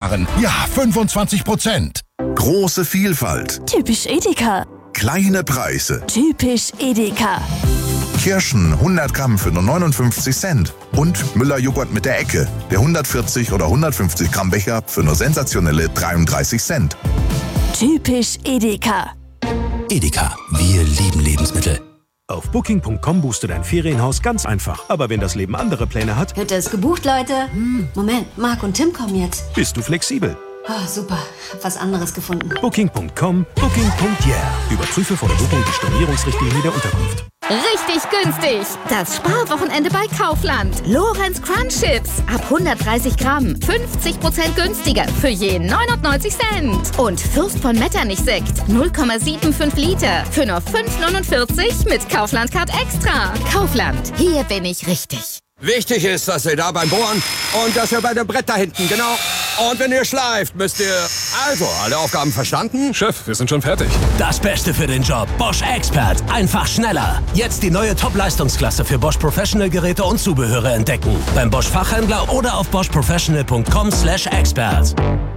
sparen. Ja, 25%. Große Vielfalt. Typisch Edeka. Kleine Preise. Typisch Edeka. Kirschen 100 Gramm für nur 59 Cent. Und Müller-Joghurt mit der Ecke. Der 140 oder 150 Gramm Becher für nur sensationelle 33 Cent. Typisch Edeka. Edeka, wir lieben Lebensmittel. Auf Booking.com buchst du dein Ferienhaus ganz einfach. Aber wenn das Leben andere Pläne hat, Hütte ist gebucht, Leute. Moment, Marc und Tim kommen jetzt. bist du flexibel. Oh, super, hab was anderes gefunden. Booking.com, Booking.yeah. Überprüfe vor der Buchung die Stornierungsrichtlinie der Unterkunft. Richtig günstig. Das Sparwochenende bei Kaufland. Lorenz Crunch Chips. Ab 130 Gramm. 50% günstiger. Für je 99 Cent. Und Fürst von Metternich Sekt. 0,75 Liter. Für nur 5,49 mit Kaufland Card Extra. Kaufland. Hier bin ich richtig. Wichtig ist, dass ihr da beim Bohren und dass ihr bei dem Brett da hinten, genau. Und wenn ihr schleift, müsst ihr... Also, alle Aufgaben verstanden? Chef, wir sind schon fertig. Das Beste für den Job. Bosch Expert. Einfach schneller. Jetzt die neue Top-Leistungsklasse für Bosch Professional Geräte und Zubehöre entdecken. Beim Bosch Fachhändler oder auf boschprofessional.com/expert.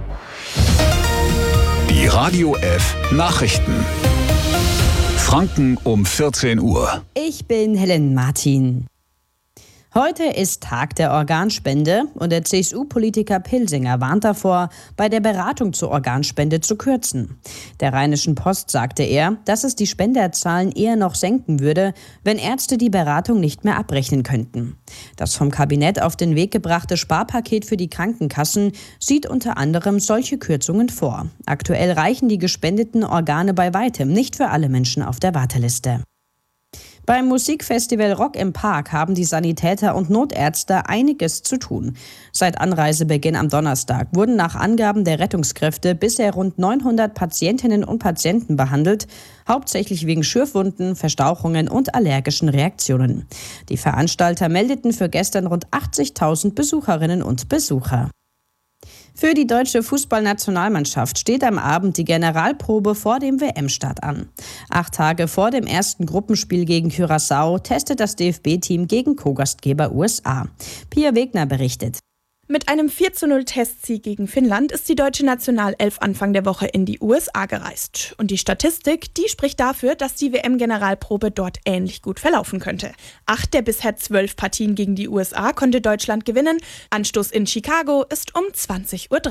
Die Radio F Nachrichten. Franken um 14 Uhr. Ich bin Helen Martin. Heute ist Tag der Organspende und der CSU-Politiker Pilsinger warnt davor, bei der Beratung zur Organspende zu kürzen. Der Rheinischen Post sagte er, dass es die Spenderzahlen eher noch senken würde, wenn Ärzte die Beratung nicht mehr abrechnen könnten. Das vom Kabinett auf den Weg gebrachte Sparpaket für die Krankenkassen sieht unter anderem solche Kürzungen vor. Aktuell reichen die gespendeten Organe bei weitem nicht für alle Menschen auf der Warteliste. Beim Musikfestival Rock im Park haben die Sanitäter und Notärzte einiges zu tun. Seit Anreisebeginn am Donnerstag wurden nach Angaben der Rettungskräfte bisher rund 900 Patientinnen und Patienten behandelt, hauptsächlich wegen Schürfwunden, Verstauchungen und allergischen Reaktionen. Die Veranstalter meldeten für gestern rund 80.000 Besucherinnen und Besucher. Für die deutsche Fußballnationalmannschaft steht am Abend die Generalprobe vor dem WM-Start an. 8 Tage vor dem ersten Gruppenspiel gegen Curaçao testet das DFB-Team gegen Co-Gastgeber USA. Pia Wegner berichtet. Mit einem 4:0 gegen Finnland ist die deutsche Nationalelf Anfang der Woche in die USA gereist. Und die Statistik, die spricht dafür, dass die WM-Generalprobe dort ähnlich gut verlaufen könnte. 8 der bisher 12 Partien gegen die USA konnte Deutschland gewinnen. Anstoß in Chicago ist um 20:30 Uhr.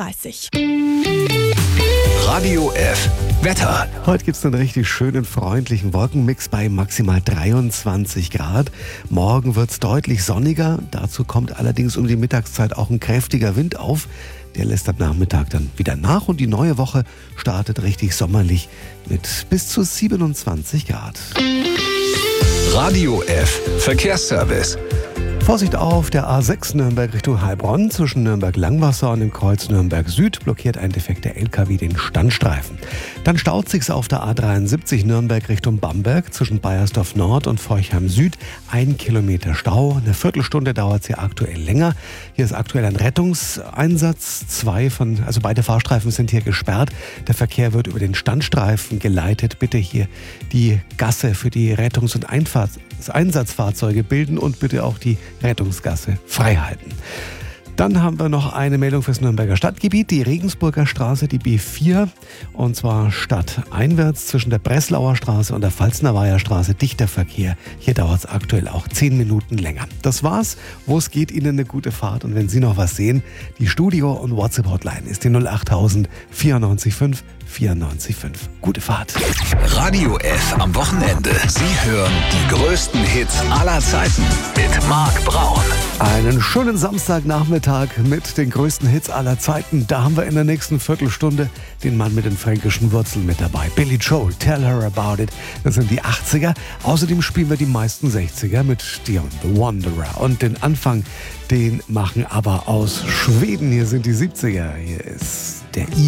Radio F Wetter. Heute gibt es einen richtig schönen, freundlichen Wolkenmix bei maximal 23 Grad. Morgen wird es deutlich sonniger. Dazu kommt allerdings um die Mittagszeit auch ein kräftiger Wind auf. Der lässt am Nachmittag dann wieder nach und die neue Woche startet richtig sommerlich mit bis zu 27 Grad. Radio F Verkehrsservice. Vorsicht auf der A6 Nürnberg Richtung Heilbronn. Zwischen Nürnberg-Langwasser und dem Kreuz Nürnberg-Süd blockiert ein defekter LKW den Standstreifen. Dann staut sich's auf der A73 Nürnberg Richtung Bamberg zwischen Baiersdorf Nord und Forchheim Süd. 1 Kilometer Stau. Eine Viertelstunde dauert es hier aktuell länger. Hier ist aktuell ein Rettungseinsatz. Beide Fahrstreifen sind hier gesperrt. Der Verkehr wird über den Standstreifen geleitet. Bitte hier die Gasse für die Rettungs- und Einsatzfahrzeuge bilden und bitte auch die Rettungsgasse freihalten. Dann haben wir noch eine Meldung fürs Nürnberger Stadtgebiet, die Regensburger Straße, die B4, und zwar stadteinwärts zwischen der Breslauer Straße und der Pfalznerweiher Straße, dichter Verkehr. Hier dauert es aktuell auch 10 Minuten länger. Das war's, wo es geht, Ihnen eine gute Fahrt und wenn Sie noch was sehen, die Studio- und WhatsApp-Hotline ist die 08000 94 5 94 5. Gute Fahrt. Radio F am Wochenende. Sie hören die größten Hits aller Zeiten mit Marc Braun. Einen schönen Samstagnachmittag mit den größten Hits aller Zeiten. Da haben wir in der nächsten Viertelstunde den Mann mit den fränkischen Wurzeln mit dabei. Billy Joel, Tell Her About It. Das sind die 80er. Außerdem spielen wir die meisten 60er mit Dion the Wanderer. Und den Anfang, den machen aber aus Schweden. Hier sind die 70er. Hier ist der